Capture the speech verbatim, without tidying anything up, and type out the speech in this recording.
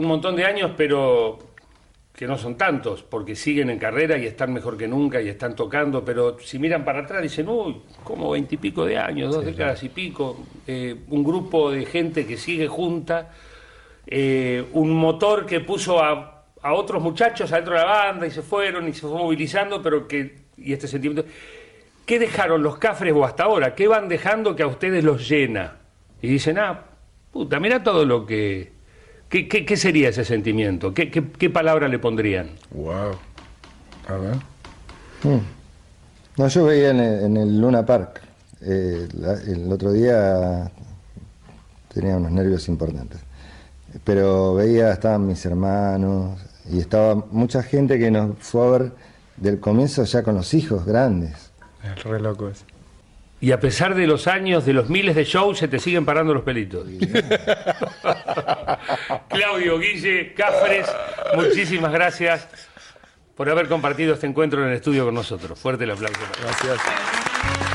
un montón de años, pero que no son tantos, porque siguen en carrera y están mejor que nunca y están tocando, pero si miran para atrás dicen, uy, como veintipico de años, dos sí, décadas claro. y pico, eh, un grupo de gente que sigue junta, eh, un motor que puso a, a otros muchachos adentro de la banda y se fueron y se fue movilizando, pero que, y este sentimiento, ¿qué dejaron los Cafres o hasta ahora? ¿Qué van dejando que a ustedes los llena? Y dicen, ah, puta, mira todo lo que... ¿Qué, qué, qué sería ese sentimiento? ¿Qué, qué, qué palabra le pondrían? Wow. A ver. Hmm. No, yo veía en el, en el Luna Park. Eh, la, el otro día tenía unos nervios importantes. Pero veía, estaban mis hermanos y estaba mucha gente que nos fue a ver del comienzo ya con los hijos grandes. Es re loco eso. Y a pesar de los años, de los miles de shows, se te siguen parando los pelitos. Claudio, Guille, Cafres, muchísimas gracias por haber compartido este encuentro en el estudio con nosotros. Fuerte el aplauso. Gracias.